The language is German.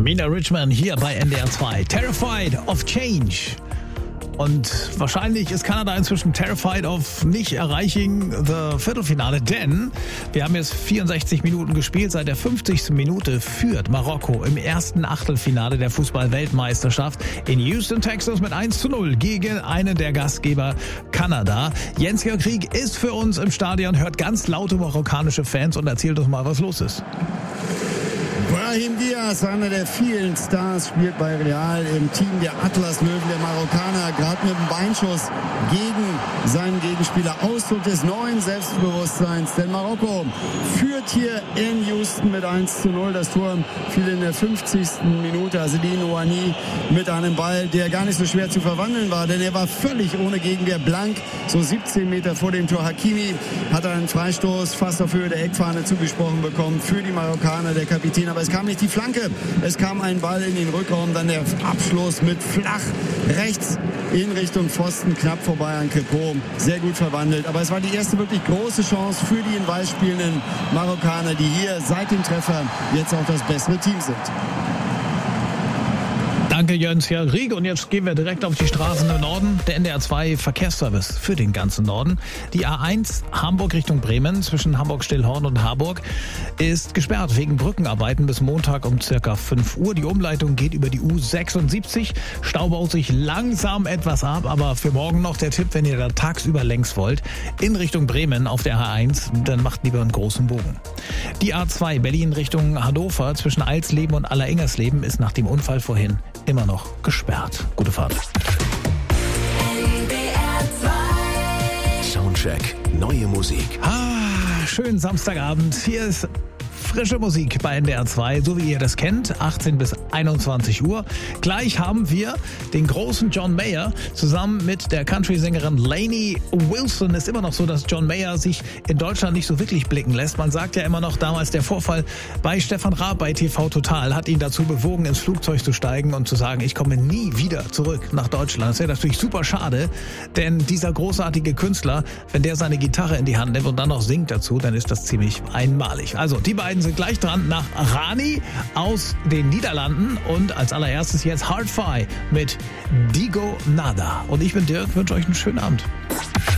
Mina Richman hier bei NDR 2. Terrified of Change. Und wahrscheinlich ist Kanada inzwischen terrified of nicht erreiching the Viertelfinale, denn wir haben jetzt 64 Minuten gespielt. Seit der 50. Minute führt Marokko im ersten Achtelfinale der Fußball-Weltmeisterschaft in Houston, Texas mit 1:0 gegen einen der Gastgeber Kanada. Jens-Jörg Krieg ist für uns im Stadion, hört ganz laute marokkanische Fans und erzählt uns mal, was los ist. Brahim Diaz, einer der vielen Stars, spielt bei Real im Team der Atlas-Löwen der Marokkaner, gerade mit dem Beinschuss gegen seinen Gegenspieler. Ausdruck des neuen Selbstbewusstseins, denn Marokko führt hier in Houston mit 1:0. Das Tor fiel in der 50. Minute. Azzedine Ouani mit einem Ball, der gar nicht so schwer zu verwandeln war, denn er war völlig ohne Gegenwehr blank. So 17 Meter vor dem Tor. Hakimi hat einen Freistoß fast auf Höhe der Eckfahne zugesprochen bekommen für die Marokkaner, der Kapitän. Aber es kam nicht die Flanke, es kam ein Ball in den Rückraum, dann der Abschluss mit flach rechts in Richtung Pfosten, knapp vorbei an Kepo. Sehr gut verwandelt, aber es war die erste wirklich große Chance für die in Weiß spielenden Marokkaner, die hier seit dem Treffer jetzt auch das bessere Team sind. Danke Jens-Jörg Krieg und jetzt gehen wir direkt auf die Straßen im Norden. Der NDR 2 Verkehrsservice für den ganzen Norden. Die A1 Hamburg Richtung Bremen zwischen Hamburg-Stillhorn und Harburg ist gesperrt wegen Brückenarbeiten bis Montag um circa 5 Uhr. Die Umleitung geht über die U76. Stau baut sich langsam etwas ab, aber für morgen noch der Tipp, wenn ihr da tagsüber längs wollt, in Richtung Bremen auf der A1, dann macht lieber einen großen Bogen. Die A2 Berlin Richtung Hannover zwischen Alsleben und Allerengersleben ist nach dem Unfall vorhin immer noch gesperrt. Gute Fahrt. Soundcheck. Neue Musik. Schönen Samstagabend. Hier ist frische Musik bei NDR 2, so wie ihr das kennt, 18 bis 21 Uhr. Gleich haben wir den großen John Mayer zusammen mit der Country-Sängerin Lainey Wilson. Es ist immer noch so, dass John Mayer sich in Deutschland nicht so wirklich blicken lässt. Man sagt ja immer noch, damals der Vorfall bei Stefan Raab bei TV Total hat ihn dazu bewogen, ins Flugzeug zu steigen und zu sagen, ich komme nie wieder zurück nach Deutschland. Das wäre natürlich super schade, denn dieser großartige Künstler, wenn der seine Gitarre in die Hand nimmt und dann noch singt dazu, dann ist das ziemlich einmalig. Also die beiden sind gleich dran nach Rani aus den Niederlanden und als allererstes jetzt Hard Fi mit Digo Nada. Und ich bin Dirk, wünsche euch einen schönen Abend.